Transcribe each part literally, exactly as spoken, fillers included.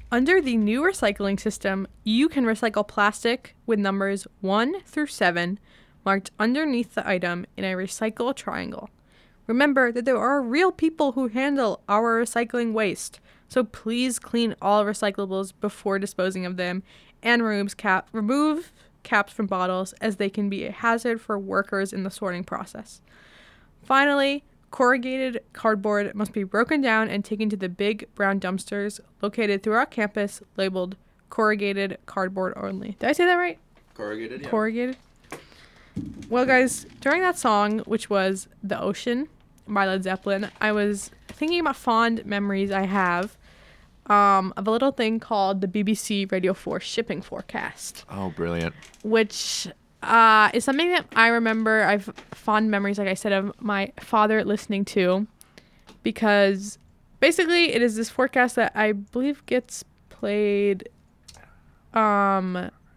Under the new recycling system, you can recycle plastic with numbers one through seven marked underneath the item in a recycle triangle. Remember that there are real people who handle our recycling waste, so please clean all recyclables before disposing of them and removes cap- remove caps from bottles, as they can be a hazard for workers in the sorting process. Finally, corrugated cardboard must be broken down and taken to the big brown dumpsters located throughout campus labeled corrugated cardboard only. Did I say that right? Corrugated, yeah. Corrugated. Well, guys, during that song, which was The Ocean by Led Zeppelin, I was thinking about fond memories I have um, of a little thing called the B B C Radio four shipping forecast. Oh, brilliant. Which uh, is something that I remember. I have fond memories, like I said, of my father listening to, because basically it is this forecast that I believe gets played, um,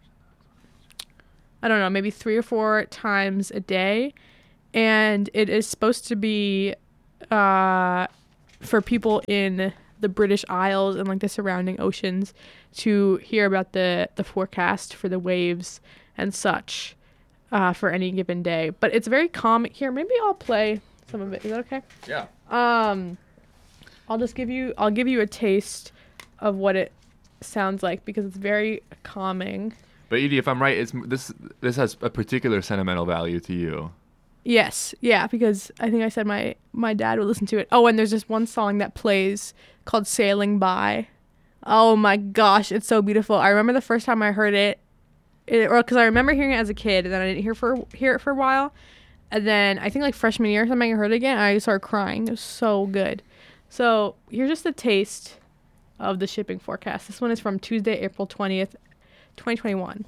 I don't know, maybe three or four times a day. And it is supposed to be uh, for people in the British Isles and like the surrounding oceans to hear about the, the forecast for the waves and such uh, for any given day. But it's very calm. Here, maybe I'll play some of it. Is that okay? Yeah. Um, I'll just give you, I'll give you a taste of what it sounds like because it's very calming. But Edie, if I'm right, it's this this has a particular sentimental value to you. Yes, yeah, because I think I said my, my dad would listen to it. Oh, and there's this one song that plays called Sailing By. Oh my gosh, it's so beautiful. I remember the first time I heard it, it or because I remember hearing it as a kid, and then I didn't hear for hear it for a while. And then I think like freshman year or something, I heard it again, and I started crying. It was so good. So here's just a taste of the shipping forecast. This one is from Tuesday, April twentieth, twenty twenty-one.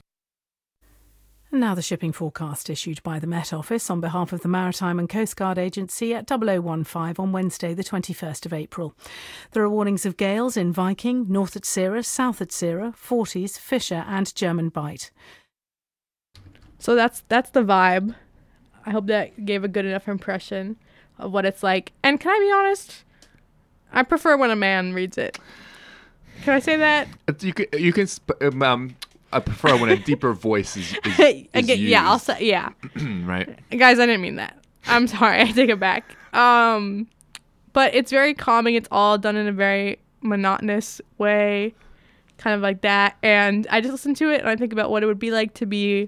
Now the shipping forecast issued by the Met Office on behalf of the Maritime and Coast Guard Agency at double oh one five on Wednesday the twenty-first of April. There are warnings of gales in Viking, North at Sierra, South at Sierra, Forties, Fisher and German Bight. So that's that's the vibe. I hope that gave a good enough impression of what it's like. And can I be honest? I prefer when a man reads it. Can I say that? You can you can sp- um. I prefer when a deeper voice is, is, is okay, used. yeah, I'll say, yeah. Right. Guys, I didn't mean that. I'm sorry. I take it back. Um, but it's very calming. It's all done in a very monotonous way, kind of like that. And I just listen to it and I think about what it would be like to be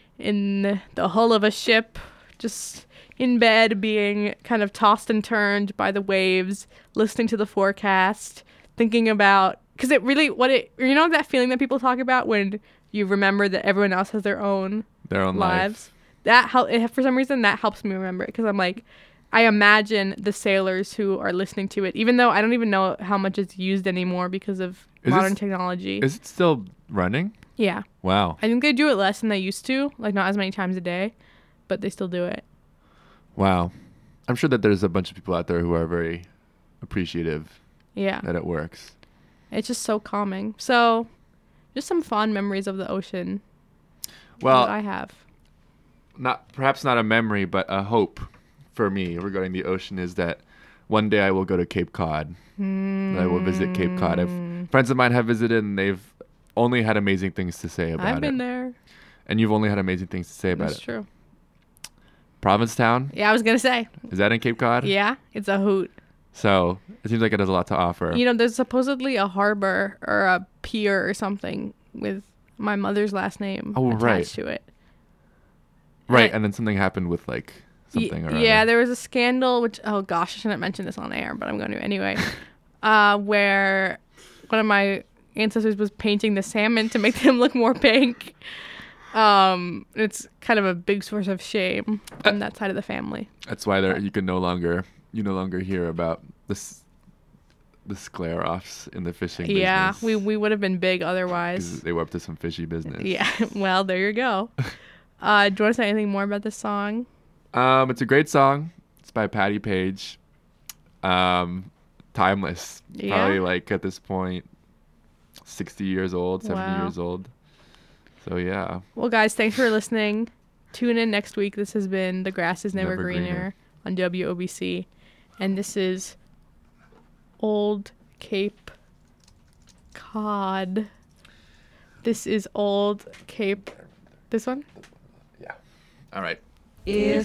in the hull of a ship, just in bed, being kind of tossed and turned by the waves, listening to the forecast, thinking about, because it really, what it, you know that feeling that people talk about when you remember that everyone else has their own their own lives? Life. That help, it, for some reason, that helps me remember it, because I'm like, I imagine the sailors who are listening to it, even though I don't even know how much it's used anymore because of is modern this, technology. Is it still running? Yeah. Wow. I think they do it less than they used to, like not as many times a day, but they still do it. Wow. I'm sure that there's a bunch of people out there who are very appreciative Yeah. that it works. It's just so calming. So, just some fond memories of the ocean. Well, that I have. Not perhaps not a memory, but a hope for me regarding the ocean is that one day I will go to Cape Cod. Mm. I will visit Cape Cod. I've, friends of mine have visited, and they've only had amazing things to say about it. I've been it. there. And you've only had amazing things to say about That's it. That's true. Provincetown? Yeah, I was going to say. Is that in Cape Cod? Yeah, it's a hoot. So it seems like it has a lot to offer. You know, there's supposedly a harbor or a pier or something with my mother's last name oh, attached right. to it. Right, and, and then something happened with like something y- or Yeah, other. there was a scandal, which, oh gosh, I shouldn't mention this on air, but I'm going to anyway, uh, where one of my ancestors was painting the salmon to make them look more pink. Um, it's kind of a big source of shame on that side of the family. That's why there you can no longer you no longer hear about this the sclare-offs in the fishing yeah, business. Yeah, we, we would have been big otherwise. 'Cause they were up to some fishy business. Yeah, well, there you go. uh, do you want to say anything more about this song? Um, it's a great song. It's by Patti Page. Um, timeless. Yeah. Probably like at this point, sixty years old, seventy Wow. years old. So yeah. Well, guys, thanks for listening. Tune in next week. This has been The Grass is Never, Never Greener, Greener on W O B C. And this is Old Cape Cod. Cod. This is Old Cape. This one? Yeah. All right. If